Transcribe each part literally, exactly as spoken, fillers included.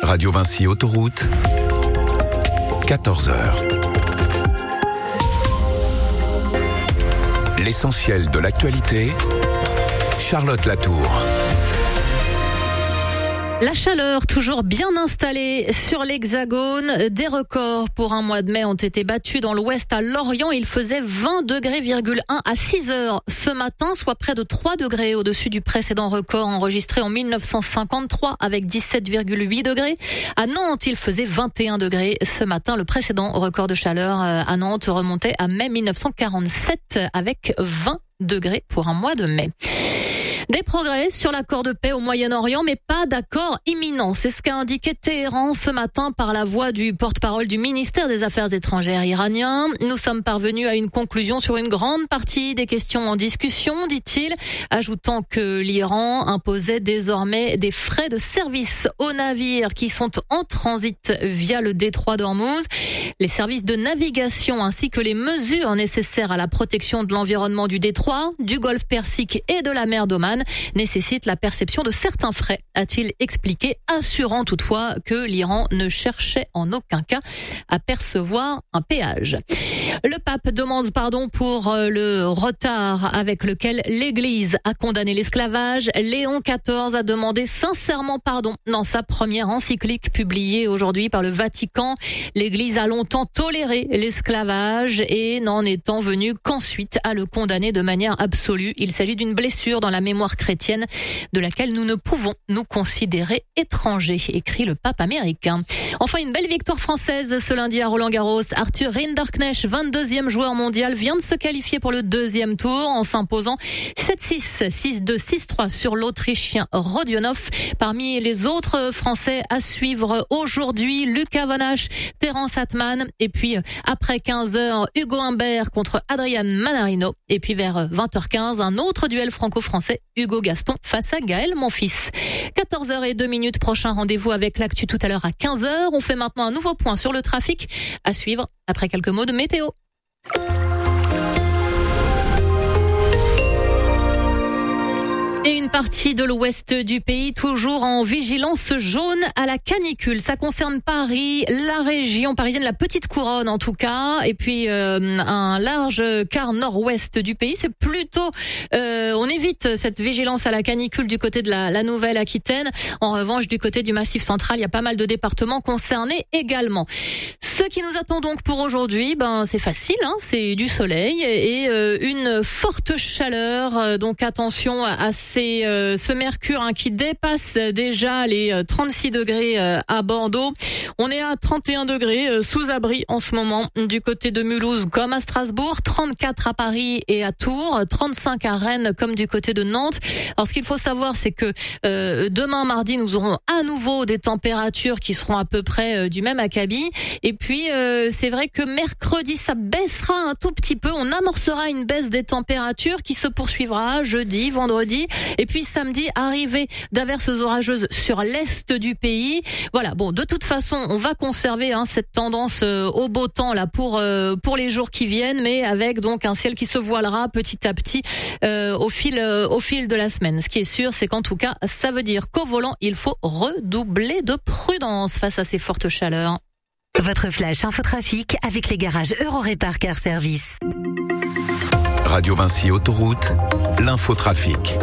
Radio Vinci Autoroute, quatorze heures. L'essentiel de l'actualité, Charlotte Latour. La chaleur toujours bien installée sur l'Hexagone. Des records pour un mois de mai ont été battus dans l'ouest à Lorient. Il faisait vingt degrés virgule un à six heures ce matin, soit près de trois degrés au-dessus du précédent record enregistré en mille neuf cent cinquante-trois avec dix-sept virgule huit degrés. À Nantes, il faisait vingt et un degrés ce matin. Le précédent record de chaleur à Nantes remontait à mai mille neuf cent quarante-sept avec vingt degrés pour un mois de mai. Des progrès sur l'accord de paix au Moyen-Orient, mais pas d'accord imminent. C'est ce qu'a indiqué Téhéran ce matin par la voix du porte-parole du ministère des Affaires étrangères iranien. Nous sommes parvenus à une conclusion sur une grande partie des questions en discussion, dit-il, ajoutant que l'Iran imposait désormais des frais de service aux navires qui sont en transit via le détroit d'Ormuz. Les services de navigation ainsi que les mesures nécessaires à la protection de l'environnement du détroit, du golfe Persique et de la mer d'Oman nécessite la perception de certains frais, a-t-il expliqué, assurant toutefois que l'Iran ne cherchait en aucun cas à percevoir un péage. Le pape demande pardon pour le retard avec lequel l'Église a condamné l'esclavage. Léon quatorze a demandé sincèrement pardon dans sa première encyclique publiée aujourd'hui par le Vatican. L'Église a longtemps toléré l'esclavage et n'en étant venue qu'ensuite à le condamner de manière absolue. Il s'agit d'une blessure dans la mémoire chrétienne de laquelle nous ne pouvons nous considérer étrangers, écrit le pape américain. Enfin, une belle victoire française ce lundi à Roland-Garros. Arthur Rinderknecht, vingt-deuxième joueur mondial, vient de se qualifier pour le deuxième tour en s'imposant sept six, six deux, six trois sur l'Autrichien Rodionov. Parmi les autres Français à suivre aujourd'hui, Lucas Van Hache, Terence Atman et puis après quinze heures, Hugo Humbert contre Adrian Manarino. Et puis vers vingt heures quinze, un autre duel franco-français, Hugo Gaston face à Gaël Monfils. quatorze heures zéro deux minutes, prochain rendez-vous avec l'actu tout à l'heure à quinze heures. On fait maintenant un nouveau point sur le trafic à suivre après quelques mots de météo. Et une partie de l'ouest du pays toujours en vigilance jaune à la canicule. Ça concerne Paris, la région parisienne, la petite couronne en tout cas, et puis euh, un large quart nord-ouest du pays. C'est plutôt, euh, on évite cette vigilance à la canicule du côté de la, la Nouvelle-Aquitaine. En revanche, du côté du Massif central, il y a pas mal de départements concernés également. Ce qui nous attend donc pour aujourd'hui, ben c'est facile, hein, c'est du soleil et euh, une forte chaleur. Euh, donc attention à ces, euh, ce mercure hein, qui dépasse déjà les euh, trente-six degrés euh, à Bordeaux. On est à trente et un degrés euh, sous abri en ce moment du côté de Mulhouse comme à Strasbourg, trente-quatre à Paris et à Tours, trente-cinq à Rennes comme du côté de Nantes. Alors ce qu'il faut savoir, c'est que euh, demain mardi, nous aurons à nouveau des températures qui seront à peu près euh, du même acabit. Et puis euh, c'est vrai que mercredi, ça baissera un tout petit peu. On amorcera une baisse des températures qui se poursuivra jeudi, vendredi. Et puis samedi, arrivée d'averses orageuses sur l'est du pays. Voilà, bon, de toute façon, on va conserver hein, cette tendance euh, au beau temps là pour euh, pour les jours qui viennent, mais avec donc un ciel qui se voilera petit à petit euh, au fil euh, au fil de la semaine. Ce qui est sûr, c'est qu'en tout cas, ça veut dire qu'au volant, il faut redoubler de prudence face à ces fortes chaleurs. Votre flash infotrafic avec les garages Eurorépar Car Service. Radio Vinci Autoroute, l'infotrafic.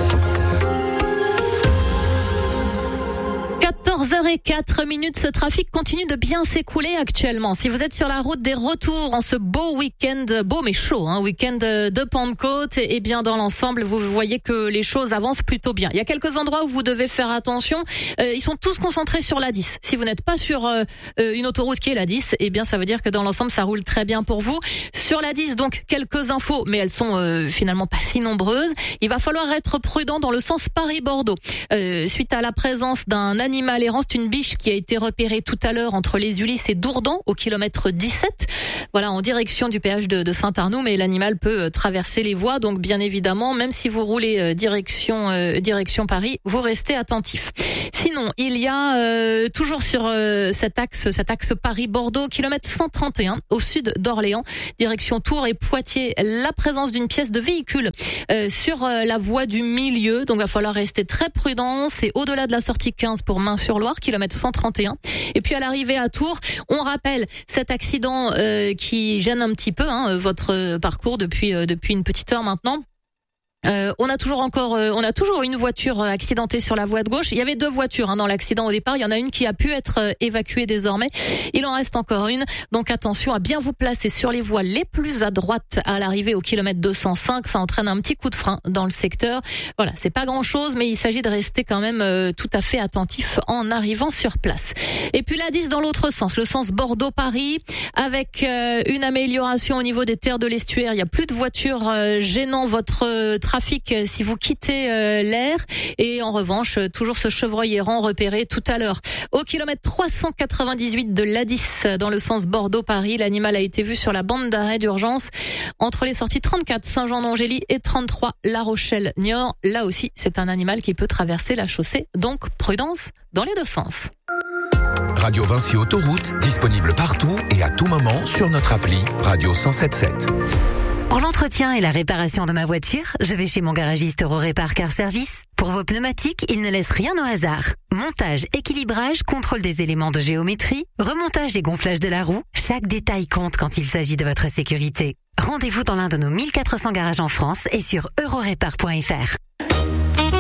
quatorze heures zéro quatre minutes, ce trafic continue de bien s'écouler actuellement. Si vous êtes sur la route des retours en ce beau week-end, beau mais chaud, hein, week-end de Pentecôte, et bien dans l'ensemble, vous voyez que les choses avancent plutôt bien. Il y a quelques endroits où vous devez faire attention. Euh, ils sont tous concentrés sur la dix. Si vous n'êtes pas sur euh, une autoroute qui est la dix, eh bien ça veut dire que dans l'ensemble, ça roule très bien pour vous. Sur la dix, donc quelques infos, mais elles sont euh, finalement pas si nombreuses. Il va falloir être prudent dans le sens Paris-Bordeaux. Euh, suite à la présence d'un animal errant, c'est une biche qui a été repérée tout à l'heure entre les Ulysses et Dourdan au kilomètre dix-sept. Voilà, en direction du péage de, de Saint-Arnoux, mais l'animal peut traverser les voies, donc bien évidemment, même si vous roulez euh, direction euh, direction Paris, vous restez attentif. Sinon, il y a euh, toujours sur euh, cet axe cet axe Paris-Bordeaux, kilomètre cent trente et un au sud d'Orléans, direction Tours et Poitiers, la présence d'une pièce de véhicule euh, sur euh, la voie du milieu, donc il va falloir rester très prudent. C'est au-delà de la sortie quinze pour Main-sur-Loire. Loire, kilomètre cent trente et un. Et puis à l'arrivée à Tours, on rappelle cet accident euh, qui gêne un petit peu hein, votre parcours depuis euh, depuis une petite heure maintenant. Euh, on a toujours encore, euh, on a toujours une voiture accidentée sur la voie de gauche. Il y avait deux voitures hein, dans l'accident au départ. Il y en a une qui a pu être euh, évacuée désormais. Il en reste encore une. Donc attention à bien vous placer sur les voies les plus à droite à l'arrivée au kilomètre deux cent cinq. Ça entraîne un petit coup de frein dans le secteur. Voilà, c'est pas grand chose, mais il s'agit de rester quand même euh, tout à fait attentif en arrivant sur place. Et puis la dix dans l'autre sens, le sens Bordeaux-Paris, avec euh, une amélioration au niveau des terres de l'estuaire. Il y a plus de voitures euh, gênant votre euh, trafic si vous quittez euh, l'air. Et en revanche, toujours ce chevreuil errant repéré tout à l'heure. Au kilomètre trois cent quatre-vingt-dix-huit de l'A dix, dans le sens Bordeaux-Paris, l'animal a été vu sur la bande d'arrêt d'urgence entre les sorties trente-quatre Saint-Jean-d'Angély et trente-trois La Rochelle-Niort. Là aussi, c'est un animal qui peut traverser la chaussée, donc prudence dans les deux sens. Radio Vinci Autoroute, disponible partout et à tout moment sur notre appli Radio cent sept sept. Pour l'entretien et la réparation de ma voiture, je vais chez mon garagiste Eurorépar Car Service. Pour vos pneumatiques, il ne laisse rien au hasard. Montage, équilibrage, contrôle des éléments de géométrie, remontage et gonflage de la roue, chaque détail compte quand il s'agit de votre sécurité. Rendez-vous dans l'un de nos mille quatre cents garages en France et sur eurorépar point f r.